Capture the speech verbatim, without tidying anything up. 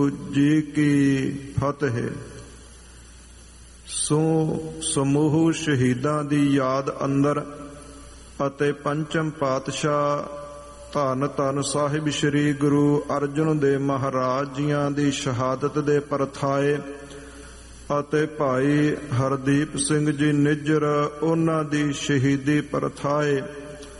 ਜੀ ਕੀ ਫਤਿਹ। ਸੋ ਸਮੂਹ ਸ਼ਹੀਦਾਂ ਦੀ ਯਾਦ ਅੰਦਰ ਅਤੇ ਪੰਚਮ ਪਾਤਸ਼ਾਹ ਧੰਨ ਧੰਨ ਸਾਹਿਬ ਸ੍ਰੀ ਗੁਰੂ ਅਰਜਨ ਦੇਵ ਮਹਾਰਾਜ ਜੀਆਂ ਦੀ ਸ਼ਹਾਦਤ ਦੇ ਪਰਥਾਏ ਅਤੇ ਭਾਈ ਹਰਦੀਪ ਸਿੰਘ ਜੀ ਨਿੱਜਰ ਉਹਨਾਂ ਦੀ ਸ਼ਹੀਦੀ ਪਰਥਾਏ